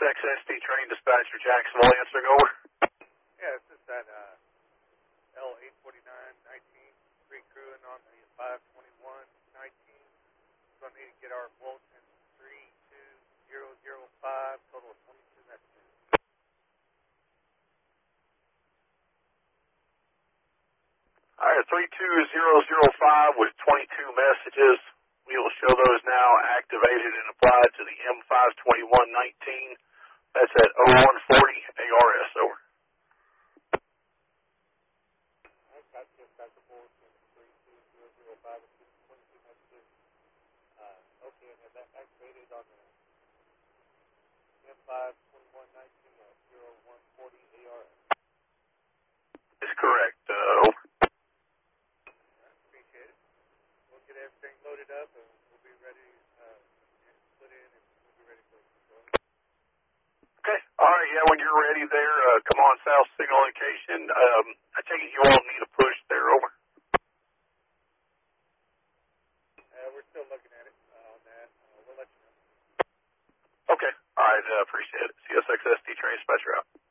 CSXSD train dispatcher Jacksonville answering over. Yeah, it's just that L84919 recrewing on the 52119. So I need to get our Bolton 32005, total of 22 messages. All right, 32005 with 22 messages. We will show those now activated and applied to the M52119. That's at 0140 ARS, over. Got the Bolton 32005 with 22 messages. Okay, and that activated on the M52119 at 0140 ARS. Is correct, over. Appreciate it. We'll get everything loaded up and we'll be ready and put in and we'll be ready for it. Okay. All right, yeah, when you're ready there, come on south signal location. I take it you all need a push there, over. We're still looking at it on that. We'll let you know. Okay. All right, appreciate it. CSXSD train dispatcher out.